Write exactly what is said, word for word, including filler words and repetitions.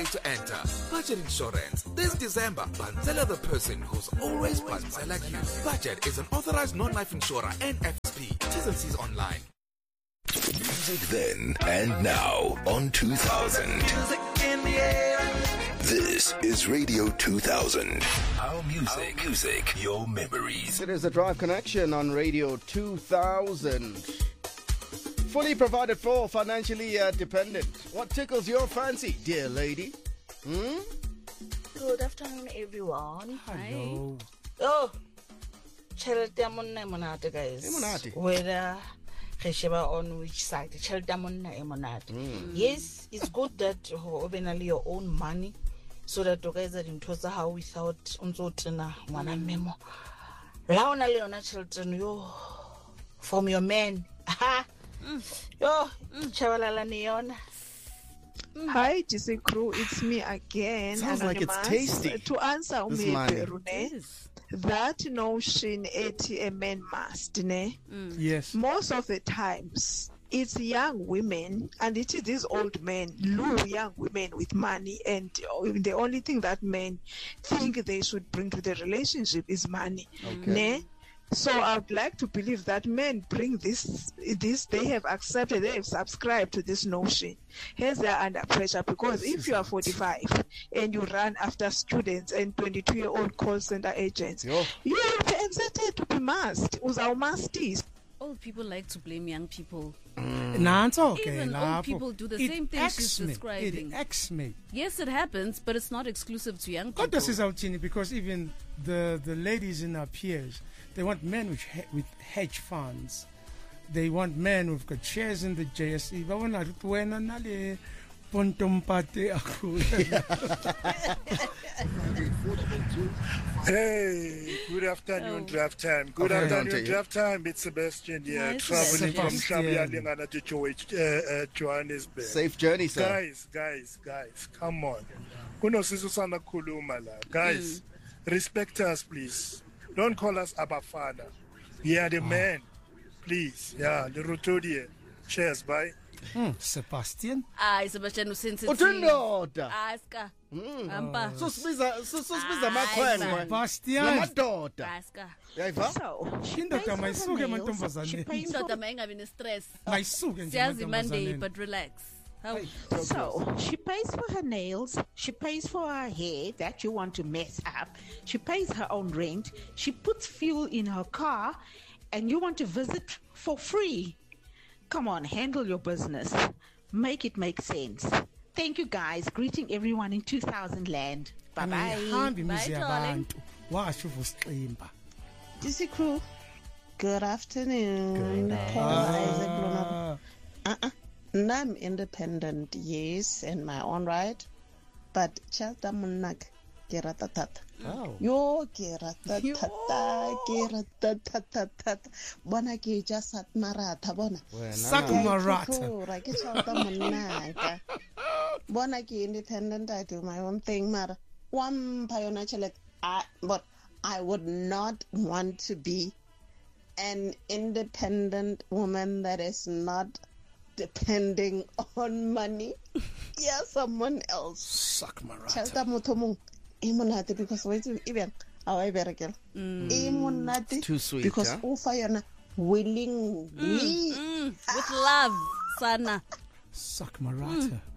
To enter Budget Insurance this December. Banzela the person who's always Banzela like you. Budget is an authorized non-life insurer and F S P. T's and C's online. Music then and now on two thousand. This is Radio two thousand. Our music, Our music, your memories. It is a Drive Connection on Radio two thousand. Fully provided for, financially uh, dependent. What tickles your fancy, dear lady? Hmm? Good afternoon, everyone. Hello. Oh, Chelta Monna Monata, guys. Monati. Whether Hesheba on which side, Chelta Monna Monata. Yes, it's good that you open your own money so that you guys are in Tosa how without Unzotana, Wana Memo. Launa Leona Chilton, you from your men. Ha! Yo, Chavalala Neon. Hi, G C Crew, it's me again. Sounds like it's tasty. To answer This Ume money. Perune, that notion at a man must, ne? Yes. Most of the times, it's young women and it is these old men, low young women with money, and the only thing that men think they should bring to the relationship is money. Okay. Ne? So I would like to believe that men bring this, this they have accepted, they have subscribed to this notion. Hence they are under pressure, because if you are forty-five and you run after students and twenty-two-year-old call center agents, Yo. you will be excited to be masked. Uzaw masties. Old people like to blame young people. Nanto, okay, Even old lapho. people do the It same thing she's irks me. describing. It irks me. Yes, it happens, but it's not exclusive to young people. Kodwa sizawuthini, because even the the ladies in our peers, they want men with he- with hedge funds. They want men who've got shares in the J S E. Babona ukuthi wena nale pontompate akho. Hey, good afternoon, Oh. draft time. Good Okay, afternoon, Dante. draft time. It's Sebastian here, Nice traveling from Sebastian. Shabia to Joe- uh, uh, Johannesburg. Safe journey, sir. Guys, guys, guys, come on. Kunosizo sana kuluma la. Guys, respect us, please. Don't call us Abafana. We are the men. Please. Yeah, the Rotodie. Cheers, bye. Hmm, Sebastian. Ay, Sebastian usensitive. Utindoda. Aska. Ampa. Susibiza susibiza Ay, amakhwenkwe. Sebastian. Namadoda. Aska. Yayiva? So, she Indoda pays for her mayisuke nails, emantombazaneni. she pays for Indoda mayingabi ne-stress. Mayisuke nje Siyazi Monday, emantombazaneni. but relax. How? So she pays for her nails, she pays for her hair that you want to mess up, she pays her own rent, she puts fuel in her car, and you want to visit for free. Come on, handle your business. Make it make sense. Thank you guys. Greeting everyone in two thousand land. Bye bye. Angihambi Bye, imizi darling. yabantu. Washo uvusiqimba. D C Crew, good afternoon. Paul Isaac Lona. Uh-uh. I'm independent, yes, in my own right, but Chelta Munak, Gerata Tata. Oh. Yo, Gerata Tata, Gerata Tata. Bona ke just at Marata, Bona. Sak Marata. Like Chelta Munak. Bona ke independent, I do my own thing, Mara. One pioneer, I, but I would not want to be an independent woman that is not depending on money. Yeah, someone else. Sak Marata. Chelta motomong imonate because wait even away better girl. Imonate Too sweet, because huh? ufa yona willingly Mm, with love, Sana. Sak Marata.